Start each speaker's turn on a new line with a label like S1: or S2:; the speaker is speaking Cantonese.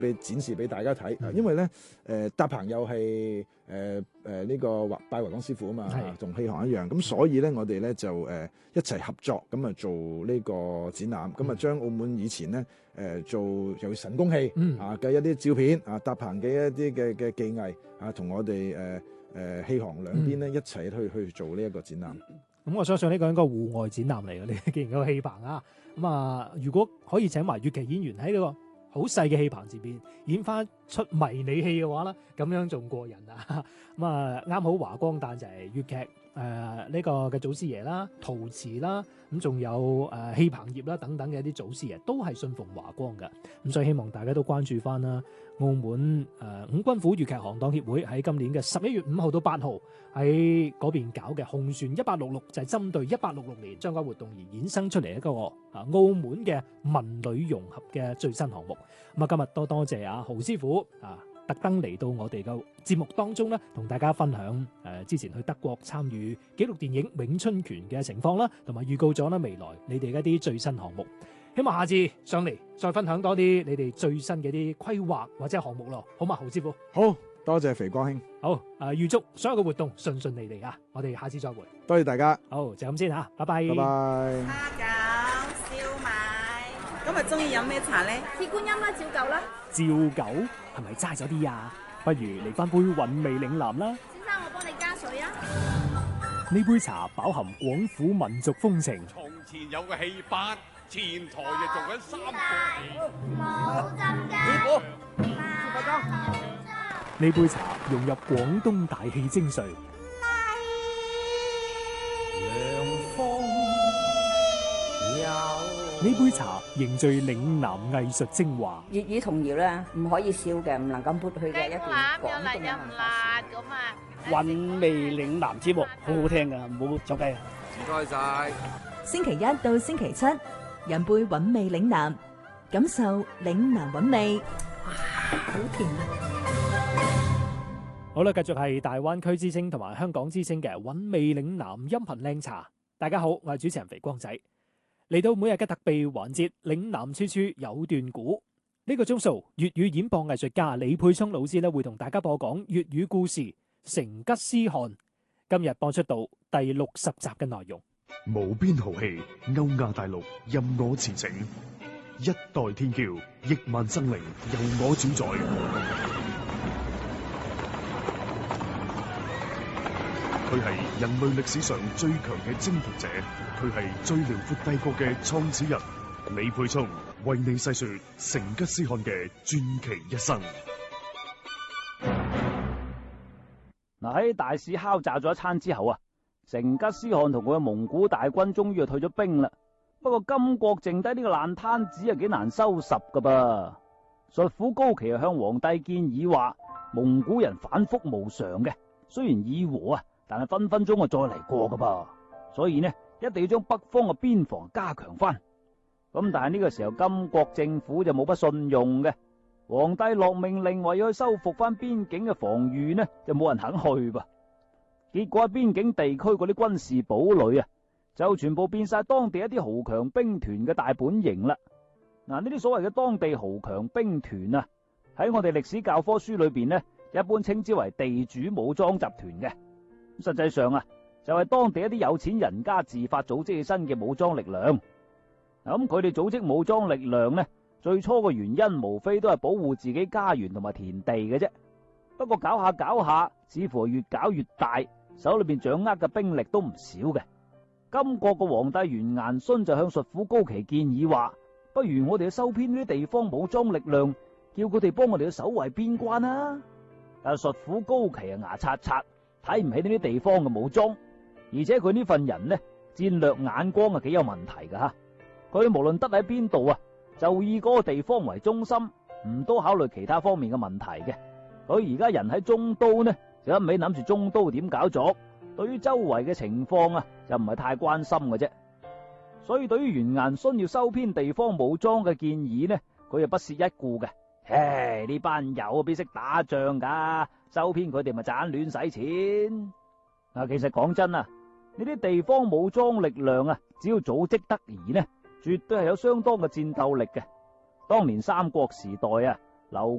S1: 俾展示俾大家睇。因為咧搭棚又係呢個拜華光師傅啊嘛，同戲行一樣，咁所以咧我哋咧就一齊合作咁啊做呢個展覽，咁啊將澳門以前咧做有神功戲嘅一啲照片搭棚嘅一啲嘅技藝同我哋戲行兩邊咧一齊去做呢一個展覽。
S2: 咁我相信呢個應該戶外展覽嚟嘅，你既然有個戲棚啊，咁啊如果可以請埋粵劇演員喺呢個好細嘅戲棚前邊演翻出迷你戲嘅話咧，咁樣仲過癮啊！咁啊啱好華光誕就係粵劇呢個嘅祖師爺啦、陶瓷啦，咁仲有戲棚業啦等等嘅一啲祖師爺都係信奉華光嘅，咁所以希望大家都關注翻啦。澳門五軍府粵劇行當協會喺今年嘅11月5號到8號喺嗰邊搞嘅紅船1866就係針對1866年相關活動而衍生出嚟一個澳門嘅文旅融合嘅最新項目。咁啊今日多謝豪師傅特登嚟到我哋嘅節目當中咧，同大家分享之前去德國參與紀錄電影《詠春拳》嘅情況啦，同埋預告咗咧未來你哋一啲最新項目。希望下次上嚟再分享多啲你哋最新嘅啲規劃或者項目咯，好嘛，豪師傅？
S1: 好多謝肥光兄。好
S2: 預祝所有嘅活動順順利利啊！我哋下次再會。
S1: 多謝大家。
S2: 好，就咁先嚇，拜拜。
S1: 拜拜。
S3: 蝦餃、燒賣，今日中意飲咩茶咧？鐵觀音啦，照舊啦。
S2: 照舊係咪齋咗啲啊？不如嚟翻杯韻味嶺南啦。
S3: 先生，我幫你加水啊。
S2: 呢杯茶飽含廣府民族風情。
S4: 從前有個戲班，前台就做緊3個戲。
S3: 冇浸㗎。
S2: 呢杯茶融入廣東大戲精髓。呢杯茶凝聚嶺南藝術精華。
S5: 粵語童謠咧，唔可以少嘅，唔能夠抹去嘅一段廣東嘅文化。
S6: 韻味嶺南節目好好聽噶，唔好走雞啊！
S4: 唔該晒。
S7: 星期一到星期七，飲杯韻味嶺南，感受嶺南韻味。哇，好甜啊！
S2: 好啦，繼續係大灣區之聲同埋香港之聲嘅韻味嶺南音頻靚茶。大家好，我係主持人肥光仔。嚟到每日嘅特備環節，嶺南處處有段古。呢個鐘數，粵語演播藝術家李沛聰老師咧會同大家播講粵語故事《成吉思汗》。今日播出到第60集嘅內容。
S8: 無邊豪氣，歐亞大陸任我馳騁，一代天驕，億萬生靈由我主宰。佢係人類歷史上最強嘅征服者，佢係最遼闊帝國嘅創始人。李沛聰為你細說成吉思汗嘅傳奇一生。
S6: 嗱，喺大肆敲詐咗一餐之後啊，成吉思汗同佢嘅蒙古大軍終於就退咗兵啦。不過金國剩低呢個爛攤子啊，幾難收拾噶噃。術府高旗向皇帝建議話，蒙古人反覆無常嘅，雖然議和啊，但係分分鐘再嚟過噶噃，所以呢一定要將北方嘅邊防加強翻。咁但係呢個時候金國政府就冇乜信用嘅，皇帝落命令話要去修復翻邊境嘅防禦呢，就冇人肯去噃。結果喺邊境地區嗰啲軍事堡壘啊，就全部變晒當地一啲豪強兵團嘅大本營啦。嗱，呢啲所謂嘅當地豪強兵團啊，喺我哋歷史教科書裏邊呢，一般稱之為地主武裝集團嘅。實際上啊，就係當地一啲有錢人家自發組織起身嘅武裝力量。咁佢哋組織武裝力量呢，最初嘅原因無非都係保護自己家園同埋田地嘅啫。不過搞下搞下，似乎越搞越大，手裏邊掌握嘅兵力都唔少嘅。金國嘅皇帝完顏崧就向術府高旗建議話，不如我哋去收編呢啲地方武裝力量，叫佢哋幫我哋去守衛邊關啊。但係術府高旗啊，牙刷刷，睇唔起呢啲地方嘅武裝，而且佢呢份人呢，戰略眼光啊幾有問題噶吓。佢無論得喺邊度啊，就以嗰個地方為中心，唔多考慮其他方面嘅問題嘅。佢而家人喺中都呢，就一味諗住中都點搞作，對於周圍嘅情況啊，就唔係太關心嘅啫。所以對於完顏崧要收編地方武裝嘅建議呢，佢又不屑一顧嘅。唉，呢班友邊識打仗噶，收編佢哋咪盞亂使錢。嗱，其實講真啊，呢啲地方武裝力量啊，只要組織得宜呢，絕對係有相當嘅戰鬥力嘅。當年三國時代啊， 劉